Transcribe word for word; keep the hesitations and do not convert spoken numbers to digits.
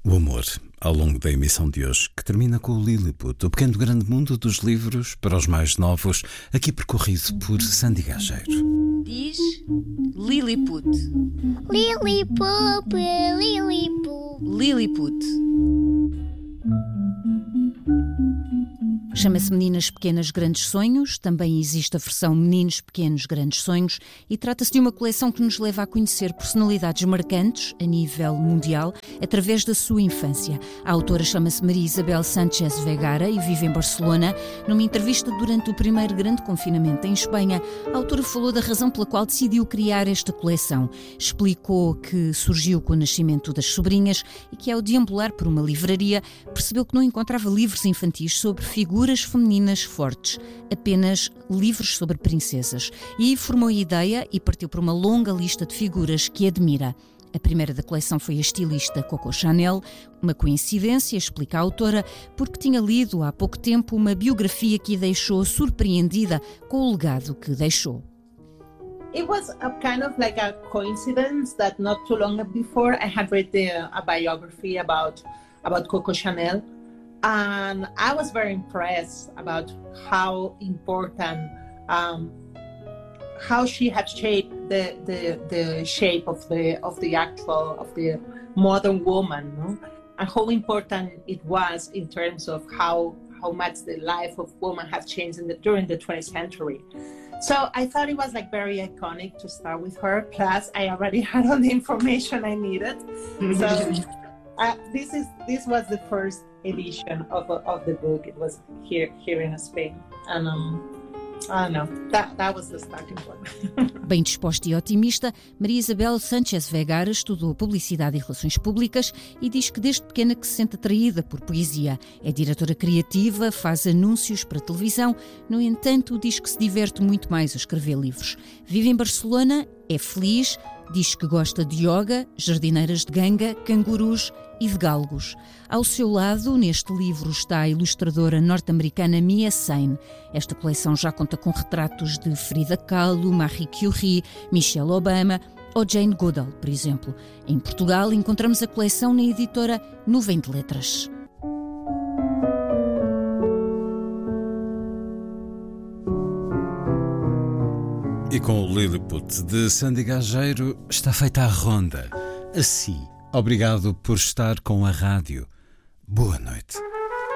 O amor, ao longo da emissão de hoje, que termina com o Lilliput, o pequeno grande mundo dos livros para os mais novos, aqui percorrido por Sandy Gageiro. Diz Lilliput. Lilliput, Lilliput. Lilliput. Chama-se Meninas Pequenas Grandes Sonhos, também existe a versão Meninos Pequenos Grandes Sonhos e trata-se de uma coleção que nos leva a conhecer personalidades marcantes a nível mundial através da sua infância. A autora chama-se Maria Isabel Sánchez Vergara e vive em Barcelona. Numa entrevista durante o primeiro grande confinamento em Espanha, a autora falou da razão pela qual decidiu criar esta coleção. Explicou que surgiu com o nascimento das sobrinhas e que ao deambular por uma livraria percebeu que não encontrava livros infantis sobre figuras femininas fortes, apenas livros sobre princesas. E aí formou a ideia e partiu por uma longa lista de figuras que admira. A primeira da coleção foi a estilista Coco Chanel, uma coincidência, explica a autora, porque tinha lido há pouco tempo uma biografia que a deixou surpreendida com o legado que deixou. It was a kind of like a coincidence that not too long before I had read the, a biography about about Coco Chanel. And I was very impressed about how important, um, how she had shaped the, the the shape of the of the actual of the modern woman, no? And how important it was in terms of how how much the life of women have changed in the, during the twentieth century. So I thought it was like very iconic to start with her. Plus, I already had all the information I needed. So uh, this is this was the first edition of of the book. It was here here in Spain, and um, I don't know. That that was the starting point. Bem disposta e otimista, Maria Isabel Sánchez Vergara estudou Publicidade e Relações Públicas e diz que desde pequena que se sente atraída por poesia. É diretora criativa, faz anúncios para televisão, no entanto diz que se diverte muito mais a escrever livros. Vive em Barcelona, é feliz, diz que gosta de yoga, jardineiras de ganga, cangurus e de galgos. Ao seu lado, neste livro, está a ilustradora norte-americana Mia Sain. Esta coleção já conta com retratos de Frida Kahlo, Marie Curie, Michelle Obama ou Jane Goodall, por exemplo. Em Portugal, encontramos a coleção na editora Nuvem de Letras. E com o Lilliput de Sandy Gageiro está feita a ronda. Assim, obrigado por estar com a rádio. Boa noite.